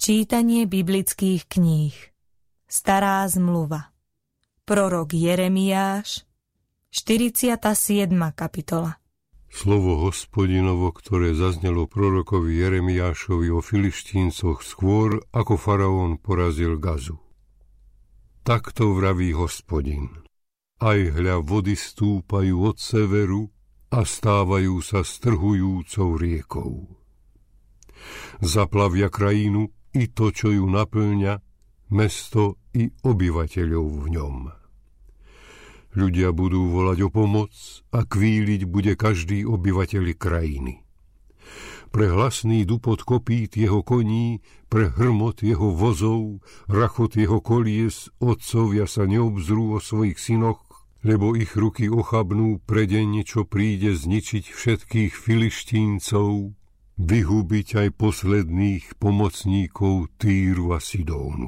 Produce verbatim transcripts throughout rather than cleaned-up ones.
Čítanie biblických kníh. Stará zmluva. Prorok Jeremiáš, štyridsiata siedma kapitola. Slovo Hospodinovo, ktoré zaznelo prorokovi Jeremiášovi o Filištíncoch skôr, ako faraón porazil Gazu. Takto vraví Hospodin. Aj hľa vody stúpajú od severu a stávajú sa strhujúcou riekou. Zaplavia krajinu i to, čo ju naplňa, mesto i obyvateľov v ňom. Ľudia budú volať o pomoc a kvíliť bude každý obyvateľ krajiny. Pre hlasný dupot kopít jeho koní, pre hrmot jeho vozov, rachot jeho kolies, otcovia sa neobzrú o svojich synoch, lebo ich ruky ochabnú pre deň, čo príde zničiť všetkých Filištíncov, vyhubiť aj posledných pomocníkov Týru a Sidónu.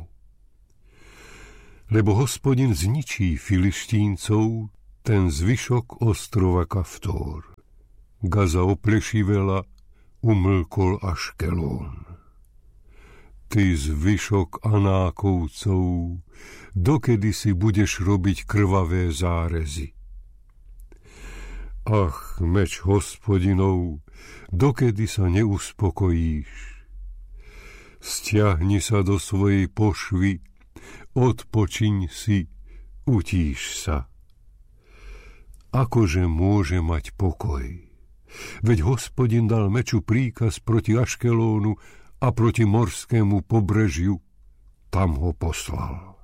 Lebo Hospodin zničí Filištíncov, ten zvyšok ostrova Kaftór. Gaza oplešivela, umlkol Aškelón. Ty zvyšok Anákovcov, dokedy si budeš robiť krvavé zárezy? Ach, meč Hospodinov, dokedy sa neuspokojíš? Stiahni sa do svojej pošvy, odpočiň si, utíš sa. Akože môže mať pokoj? Veď Hospodin dal meču príkaz proti Aškelónu a proti morskému pobrežiu, tam ho poslal.